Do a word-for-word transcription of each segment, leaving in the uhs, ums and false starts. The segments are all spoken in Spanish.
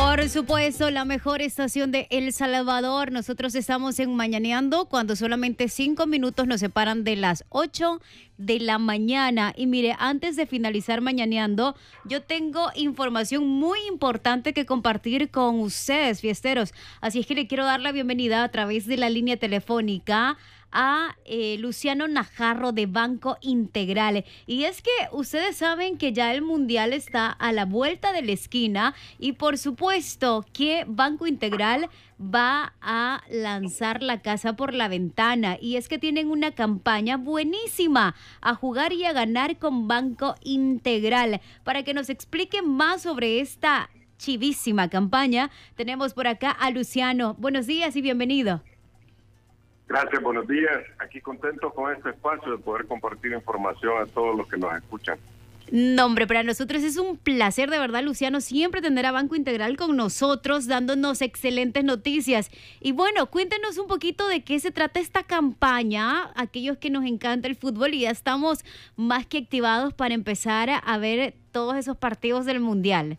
Por supuesto, la mejor estación de El Salvador. Nosotros estamos en Mañaneando cuando solamente cinco minutos nos separan de las ocho de la mañana. Y mire, antes de finalizar Mañaneando, yo tengo información muy importante que compartir con ustedes, fiesteros. Así es que le quiero dar la bienvenida a través de la línea telefónica a eh, Luciano Najarro de Banco Integral. Y es que ustedes saben que ya el Mundial está a la vuelta de la esquina y por supuesto que Banco Integral va a lanzar la casa por la ventana, y es que tienen una campaña buenísima: a jugar y a ganar con Banco Integral. Para que nos explique más sobre esta chivísima campaña, tenemos por acá a Luciano. Buenos días y bienvenido. Gracias, buenos días. Aquí contento con este espacio de poder compartir información a todos los que nos escuchan. No, hombre, para nosotros es un placer, de verdad, Luciano, siempre tener a Banco Integral con nosotros, dándonos excelentes noticias. Y bueno, cuéntenos un poquito de qué se trata esta campaña, aquellos que nos encanta el fútbol y ya estamos más que activados para empezar a ver todos esos partidos del Mundial.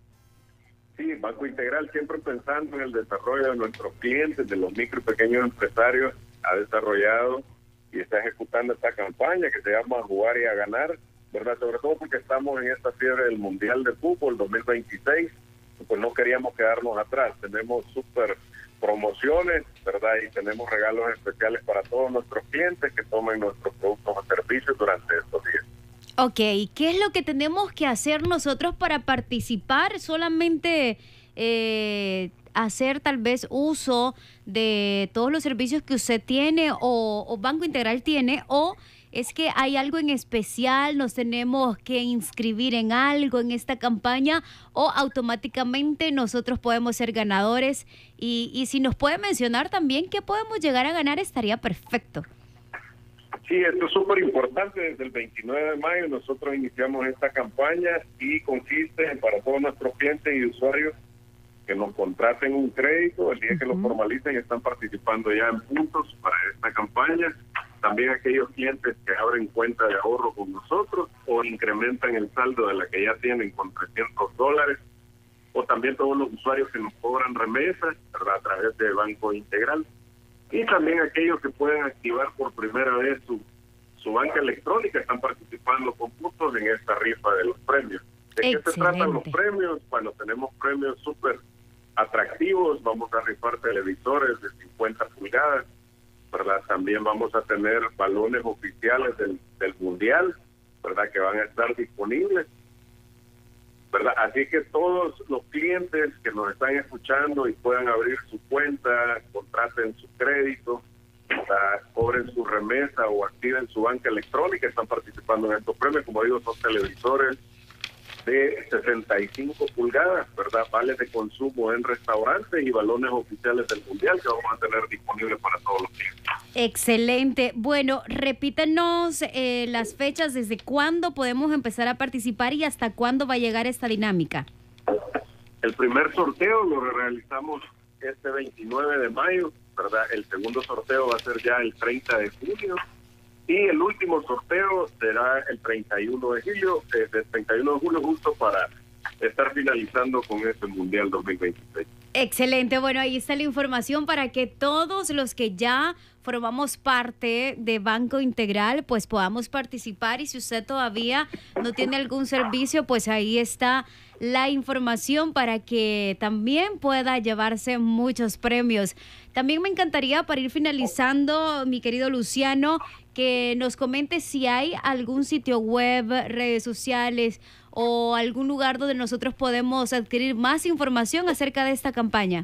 Sí, Banco Integral, siempre pensando en el desarrollo de nuestros clientes, de los micro y pequeños empresarios, ha desarrollado y está ejecutando esta campaña que se llama Jugar y a Ganar, ¿verdad? Sobre todo porque estamos en esta fiebre del Mundial de Fútbol dos mil veintiséis, pues no queríamos quedarnos atrás. Tenemos súper promociones, ¿verdad? Y tenemos regalos especiales para todos nuestros clientes que tomen nuestros productos o servicios durante estos días. Ok, ¿qué es lo que tenemos que hacer nosotros para participar? ¿Solamente eh, hacer tal vez uso de todos los servicios que usted tiene o, o Banco Integral tiene? ¿O es que hay algo en especial, nos tenemos que inscribir en algo en esta campaña, o automáticamente nosotros podemos ser ganadores? Y, y si nos puede mencionar también qué podemos llegar a ganar, estaría perfecto. Sí, esto es súper importante. Desde el veintinueve de mayo nosotros iniciamos esta campaña y consiste en, para todos nuestros clientes y usuarios que nos contraten un crédito, el día uh-huh. que lo formalicen están participando ya en puntos para esta campaña. También aquellos clientes que abren cuenta de ahorro con nosotros o incrementan el saldo de la que ya tienen con trescientos dólares, o también todos los usuarios que nos cobran remesas, ¿verdad?, a través de Banco Integral. Y también aquellos que pueden activar por primera vez su, su banca electrónica están participando con puntos en esta rifa de los premios. ¿De qué se tratan los premios? Bueno, tenemos premios súper atractivos. Vamos a rifar televisores de cincuenta pulgadas, ¿verdad? También vamos a tener balones oficiales del, del Mundial, ¿verdad?, que van a estar disponibles, ¿verdad? Así que todos los clientes que nos están escuchando y puedan abrir su cuenta, contraten su crédito, ¿verdad?, cobren su remesa o activen su banca electrónica, están participando en estos premios. Como digo, son televisores de sesenta y cinco pulgadas, ¿verdad?, vales de consumo en restaurantes y balones oficiales del Mundial que vamos a tener disponibles para todos los clientes. Excelente. Bueno, repítanos eh, las fechas, desde cuándo podemos empezar a participar y hasta cuándo va a llegar esta dinámica. El primer sorteo lo realizamos este veintinueve de mayo, ¿verdad? El segundo sorteo va a ser ya el treinta de junio. Y el último sorteo será el treinta y uno de julio, eh, el treinta y uno de julio, justo para estar finalizando con este Mundial dos mil veintiséis. Excelente. Bueno, ahí está la información para que todos los que ya formamos parte de Banco Integral pues podamos participar, y si usted todavía no tiene algún servicio, pues ahí está la información para que también pueda llevarse muchos premios. También me encantaría, para ir finalizando, mi querido Luciano, que nos comente si hay algún sitio web, redes sociales o algún lugar donde nosotros podemos adquirir más información acerca de esta campaña.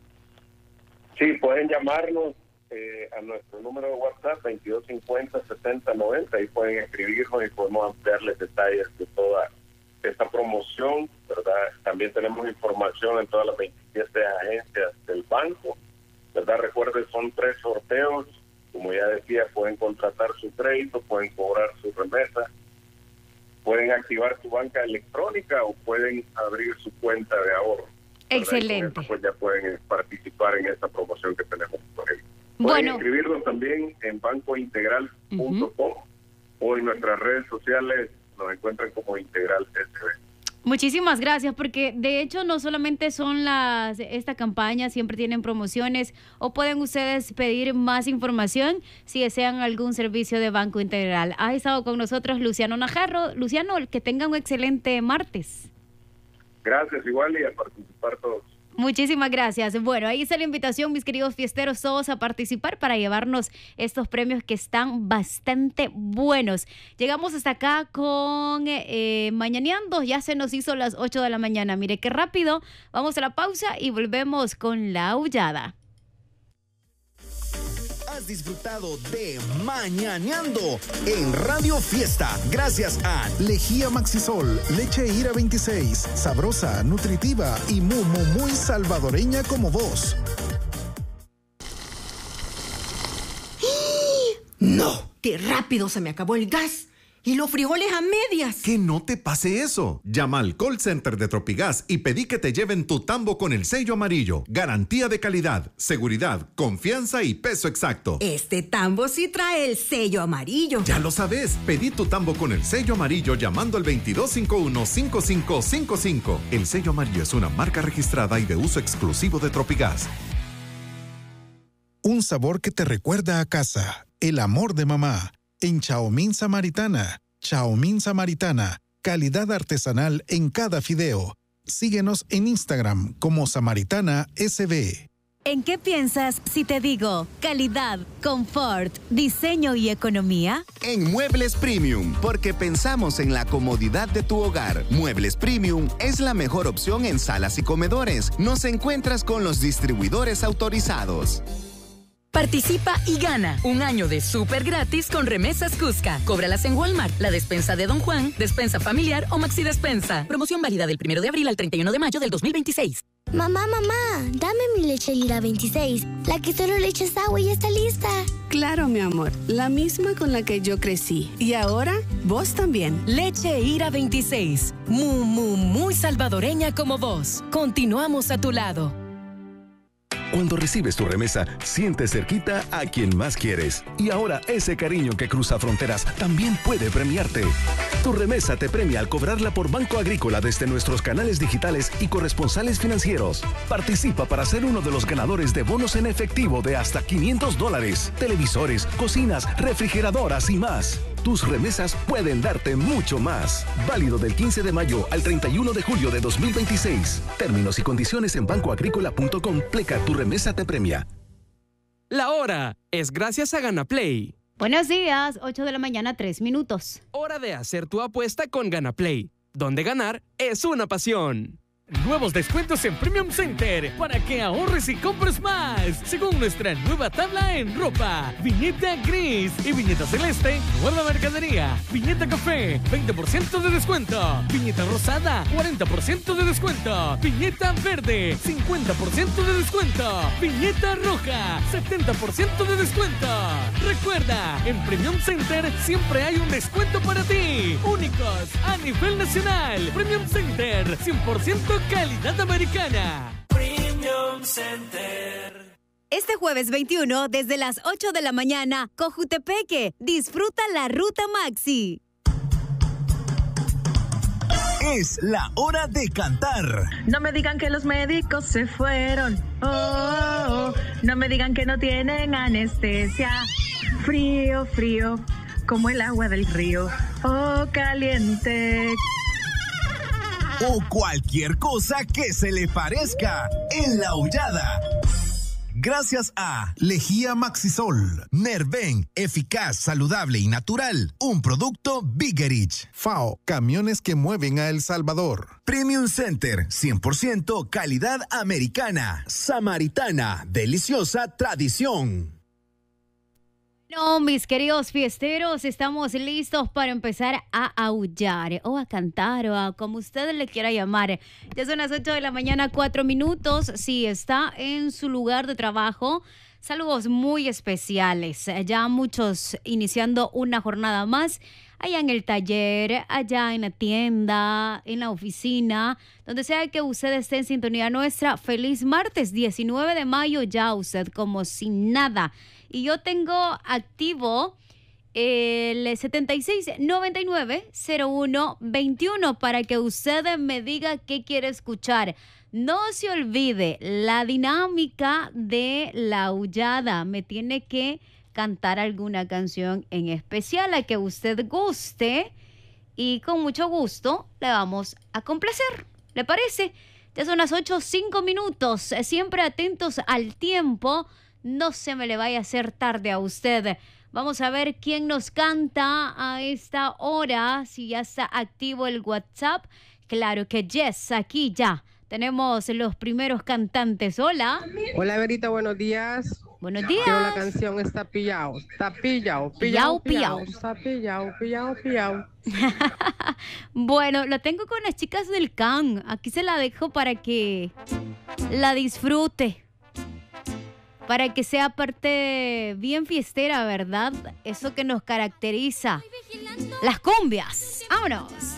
Sí, pueden llamarnos eh, a nuestro número de WhatsApp veintidós cincuenta setenta noventa, y pueden escribirnos y podemos ampliarles detalles de toda esta promoción, ¿verdad? También tenemos información en todas las veintisiete agencias del banco, ¿verdad? Recuerden, son tres sorteos. Como ya decía, pueden contratar su crédito, pueden cobrar su remesa, pueden activar su banca electrónica o pueden abrir su cuenta de ahorro, ¿verdad? Excelente. Eso, pues ya pueden participar en esta promoción que tenemos por ahí. Pueden bueno. inscribirnos también en banco integral punto com uh-huh. o en nuestras redes sociales nos encuentran como Integral S B. Muchísimas gracias, porque de hecho no solamente son las esta campaña, siempre tienen promociones o pueden ustedes pedir más información si desean algún servicio de Banco Integral. Ha estado con nosotros Luciano Najarro. Luciano, que tenga un excelente martes. Gracias, igual, y a participar todos. Muchísimas gracias. Bueno, ahí está la invitación, mis queridos fiesteros, todos a participar para llevarnos estos premios que están bastante buenos. Llegamos hasta acá con eh, Mañaneando, ya se nos hizo las ocho de la mañana. Mire qué rápido, vamos a la pausa y volvemos con La Aullada. Has disfrutado de Mañaneando en Radio Fiesta, gracias a Lejía Maxisol, leche Ira veintiséis, sabrosa, nutritiva y muy, muy, muy salvadoreña como vos. ¡No! ¡Qué rápido se me acabó el gas! ¡Y los frijoles a medias! Que no te pase eso. Llama al call center de Tropigas y pedí que te lleven tu tambo con el sello amarillo. Garantía de calidad, seguridad, confianza y peso exacto. Este tambo sí trae el sello amarillo. Ya lo sabes, pedí tu tambo con el sello amarillo llamando al veintidós cincuenta y uno, cincuenta y cinco cincuenta y cinco. El sello amarillo es una marca registrada y de uso exclusivo de Tropigas. Un sabor que te recuerda a casa. El amor de mamá. En Chaomín Samaritana. Chaomín Samaritana. Calidad artesanal en cada fideo. Síguenos en Instagram como Samaritana S B. ¿En qué piensas si te digo calidad, confort, diseño y economía? En Muebles Premium, porque pensamos en la comodidad de tu hogar. Muebles Premium es la mejor opción en salas y comedores. Nos encuentras con los distribuidores autorizados. Participa y gana un año de súper gratis con Remesas Cusca. Cóbralas en Walmart, la despensa de Don Juan, despensa familiar o Maxi Despensa. Promoción válida del primero de abril al treinta y uno de mayo del dos mil veintiséis. Mamá, mamá, dame mi leche Lira veintiséis, la que solo le echas agua y ya está lista. Claro, mi amor, la misma con la que yo crecí. Y ahora, vos también. Leche Ira veintiséis, muy, muy, muy salvadoreña como vos. Continuamos a tu lado. Cuando recibes tu remesa, sientes cerquita a quien más quieres. Y ahora ese cariño que cruza fronteras también puede premiarte. Tu remesa te premia al cobrarla por Banco Agrícola desde nuestros canales digitales y corresponsales financieros. Participa para ser uno de los ganadores de bonos en efectivo de hasta quinientos dólares, televisores, cocinas, refrigeradoras y más. Tus remesas pueden darte mucho más. Válido del quince de mayo al treinta y uno de julio de dos mil veintiséis. Términos y condiciones en banco agrícola punto com. Pleca, tu remesa te premia. La hora es gracias a GanaPlay. Buenos días, ocho de la mañana, tres minutos. Hora de hacer tu apuesta con GanaPlay, donde ganar es una pasión. Nuevos descuentos en Premium Center para que ahorres y compres más. Según nuestra nueva tabla en ropa, viñeta gris y viñeta celeste, nueva mercadería. Viñeta café, veinte por ciento de descuento. Viñeta rosada, cuarenta por ciento de descuento. Viñeta verde, cincuenta por ciento de descuento. Viñeta roja, setenta por ciento de descuento. Recuerda, en Premium Center siempre hay un descuento para ti. Únicos a nivel nacional. Premium Center, cien por ciento calidad americana. Premium Center. Este jueves veintiuno, desde las ocho de la mañana, Cojutepeque, disfruta la Ruta Maxi. Es la hora de cantar. No me digan que los médicos se fueron. Oh, oh, oh. No me digan que no tienen anestesia. Frío, frío, como el agua del río. Oh, caliente. O cualquier cosa que se le parezca en La Aullada. Gracias a Lejía Maxisol. Nerven, eficaz, saludable y natural. Un producto Biggerich. FAO, camiones que mueven a El Salvador. Premium Center, cien por ciento calidad americana. Samaritana, deliciosa tradición. No, mis queridos fiesteros, estamos listos para empezar a aullar o a cantar o a como usted le quiera llamar. Ya son las ocho de la mañana, cuatro minutos. Si está en su lugar de trabajo, saludos muy especiales. Ya muchos iniciando una jornada más. Allá en el taller, allá en la tienda, en la oficina, donde sea que usted esté en sintonía nuestra. Feliz martes, diecinueve de mayo, ya usted como sin nada. Y yo tengo activo el setenta y seis noventa y nueve cero uno veintiuno para que usted me diga qué quiere escuchar. No se olvide la dinámica de la aullada. Me tiene que cantar alguna canción en especial a que usted guste y con mucho gusto le vamos a complacer. ¿Le parece? Ya son las ocho, cinco minutos. Siempre atentos al tiempo. No se me le vaya a hacer tarde a usted. Vamos a ver quién nos canta a esta hora. Si ya está activo el WhatsApp. Claro que yes, aquí ya tenemos los primeros cantantes. Hola. Hola, Verita, buenos días. Buenos días. Quiero la canción Está Pillao. Está pillao, pillao, pillao. Está pillao, pillao, pillao. Bueno, la tengo con las chicas del C A N. Aquí se la dejo para que la disfrute. Para que sea parte bien fiestera, ¿verdad? Eso que nos caracteriza. Las cumbias. ¡Vámonos!